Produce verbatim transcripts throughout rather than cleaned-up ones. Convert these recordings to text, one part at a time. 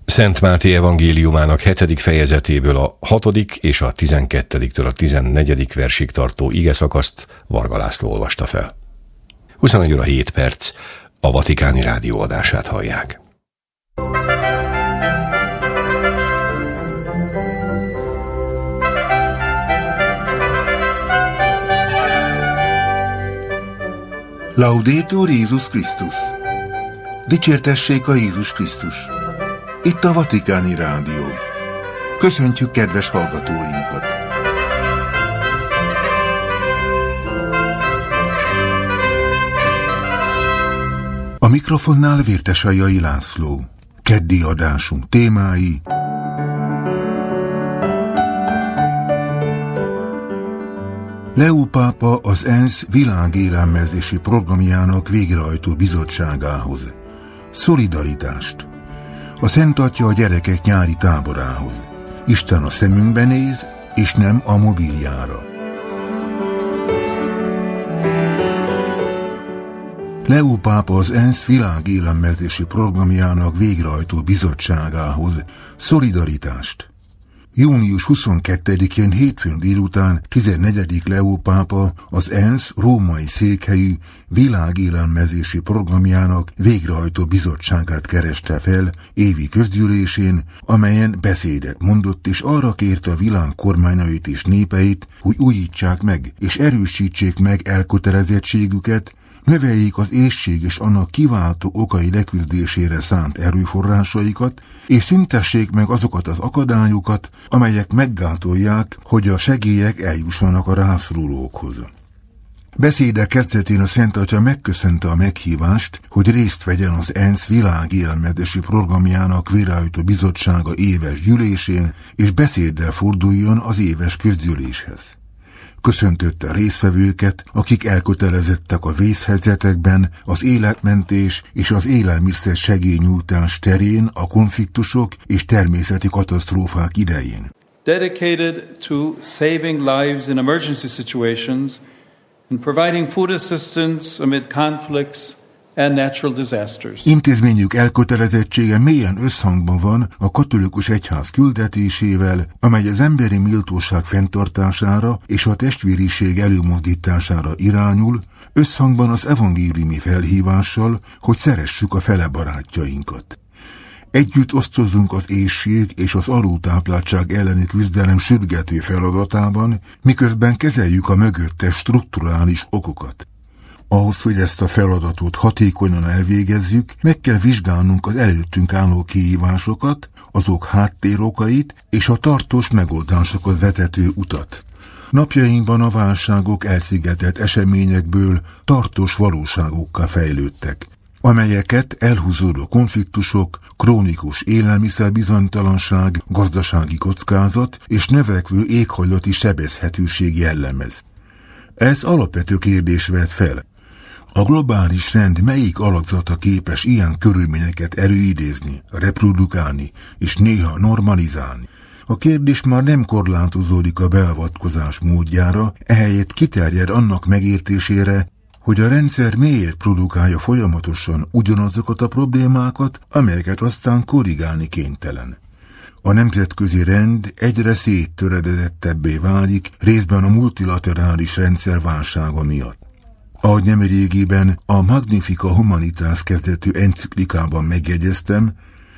Szent Máté evangéliumának hetedik fejezetéből a hatodik és a tizenkettediktől a tizennegyedik versig tartó igeszakaszt Varga László olvasta fel. huszonegy óra hét perc, a Vatikáni Rádió adását hallják. Laudetur Jézus Krisztus! Dicsértessék a Jézus Krisztus! Itt a Vatikáni Rádió. Köszöntjük kedves hallgatóinkat! A mikrofonnál Vértesajai László. Keddi adásunk témái: Leó pápa az ENSZ világélelmezési programjának végrehajtó bizottságához. Szolidaritást. A Szent Atya a gyerekek nyári táborához. Isten a szemünkbe néz, és nem a mobiljára. Leó pápa az ENSZ világélelmezési programjának végrehajtó bizottságához. Szolidaritást. június huszonkettedikén hétfőn délután tizennegyedik Leó pápa az ENSZ római székhelyű világélelmezési programjának végrehajtó bizottságát kereste fel évi közgyűlésén, amelyen beszédet mondott és arra kérte a világ kormányait és népeit, hogy újítsák meg és erősítsék meg elkötelezettségüket, növeljék az éhség és annak kiváltó okai leküzdésére szánt erőforrásaikat, és szüntessék meg azokat az akadályokat, amelyek meggátolják, hogy a segélyek eljussanak a rászorulókhoz. Beszéde kezdetén a Szent Atya megköszönte a meghívást, hogy részt vegyen az ENSZ világélelmezési programjának végrehajtó bizottsága éves gyűlésén, és beszéddel forduljon az éves közgyűléshez. Köszöntötte a résztvevőket, akik elkötelezettek a vészhelyzetekben, az életmentés és az élelmiszer segélynyújtás terén a konfliktusok és természeti katasztrófák idején. Dedicated to saving lives in emergency situations and providing food assistance amid conflicts and natural disasters. Intézményük elkötelezettsége mélyen összhangban van a katolikus egyház küldetésével, amely az emberi méltóság fenntartására és a testvériség előmozdítására irányul, összhangban az evangéliumi felhívással, hogy szeressük a fele barátjainkat. Együtt osztozunk az éhség és az alultápláltság elleni küzdelem sürgető feladatában, miközben kezeljük a mögöttes strukturális okokat. Ahhoz, hogy ezt a feladatot hatékonyan elvégezzük, meg kell vizsgálnunk az előttünk álló kihívásokat, azok háttérokait és a tartós megoldásokat vezető utat. Napjainkban a válságok elszigetelt eseményekből tartós valóságokká fejlődtek, amelyeket elhúzódó konfliktusok, krónikus élelmiszerbizonytalanság, gazdasági kockázat és növekvő éghajlati sebezhetőség jellemez. Ez alapvető kérdés vet fel. A globális rend melyik alakzata képes ilyen körülményeket előidézni, reprodukálni és néha normalizálni? A kérdés már nem korlátozódik a beavatkozás módjára, ehelyett kiterjed annak megértésére, hogy a rendszer miért produkálja folyamatosan ugyanazokat a problémákat, amelyeket aztán korrigálni kénytelen. A nemzetközi rend egyre széttöredezettebbé válik, részben a multilaterális rendszer válsága miatt. Ahogy nemrégiben a Magnifica Humanitas kezdetű enciklikában megjegyeztem,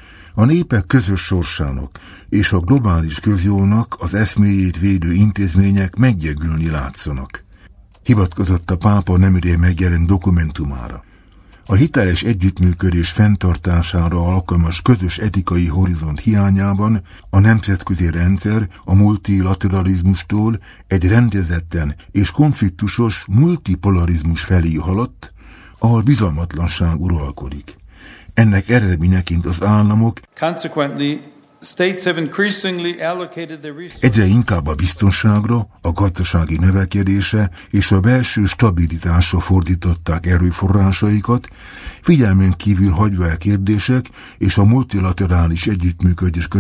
a népek közös sorsának és a globális közjónak az eszméjét védő intézmények meggyengülni látszanak. Hivatkozott a pápa nemrég megjelent dokumentumára. A hiteles együttműködés fenntartására alkalmas közös etikai horizont hiányában a nemzetközi rendszer a multilateralizmustól egy rendezetten és konfliktusos multipolarizmus felé haladt, ahol bizalmatlanság uralkodik. Ennek eredményeként az államok egyre inkább a biztonságra, a gazdasági növekedésre és a belső stabilitásra fordították erőforrásaikat, figyelmén kívül hagyva el kérdések és a multilaterális együttműködés